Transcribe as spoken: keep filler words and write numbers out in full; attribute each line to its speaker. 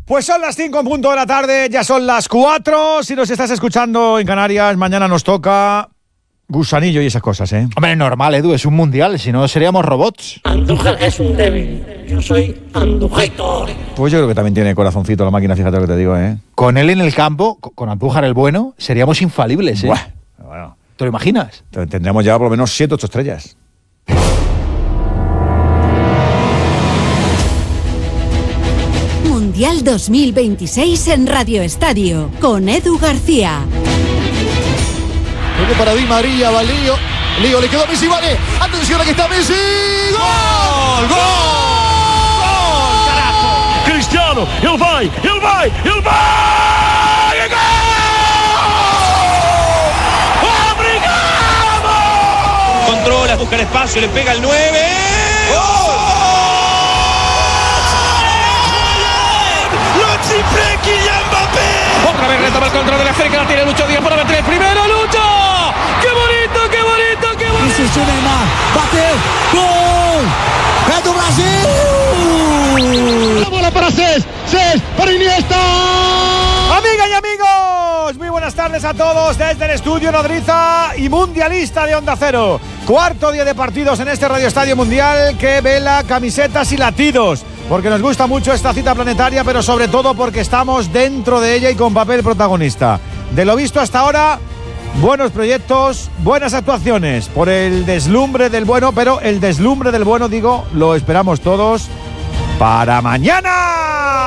Speaker 1: Pues son las cinco en punto de la tarde, ya son las cuatro. Si nos estás escuchando en Canarias, mañana nos toca gusanillo y esas cosas, ¿eh?
Speaker 2: Hombre, normal, Edu, es un mundial, si no seríamos robots.
Speaker 3: Andújar es un débil, yo soy Andújar.
Speaker 1: Pues yo creo que también tiene corazoncito la máquina, fíjate lo que te digo, ¿eh?
Speaker 2: Con él en el campo, con Andújar el bueno, seríamos infalibles, ¿eh?
Speaker 1: Buah, bueno,
Speaker 2: ¿Te lo imaginas?
Speaker 1: tendríamos ya por lo menos siete, ocho estrellas.
Speaker 4: Mundial dos mil veintiséis en Radio Estadio, con Edu García.
Speaker 5: Viene para Di María, va Lío. Lío le quedó a Messi, vale. Atención, aquí está Messi. ¡Gol! ¡Gol! ¡Gol!
Speaker 6: ¡Carajo! Cristiano, ele vai, ele vai, ele vai! ¡Gol! ¡Obrigado!
Speaker 7: Controla, busca el espacio, le pega el nueve. ¡Gol!
Speaker 6: Otra vez retoma el control de la cerca, la tiene Lucho Díaz para meter el primero. ¡Lucho! ¡Qué bonito, qué bonito, qué bonito!
Speaker 8: Isso, Neymar, bateu, gol! É do Brasil!
Speaker 5: La bola para Cés, Cés para Iniesta.
Speaker 1: Amigas y amigos, muy buenas tardes a todos desde el estudio nodriza y mundialista de Onda Cero. Cuarto día de partidos en este Radio Estadio Mundial que vela camisetas y latidos. Porque nos gusta mucho esta cita planetaria, pero sobre todo porque estamos dentro de ella y con papel protagonista. De lo visto hasta ahora, buenos proyectos, buenas actuaciones, por el deslumbre del bueno, pero el deslumbre del bueno, digo, lo esperamos todos para mañana.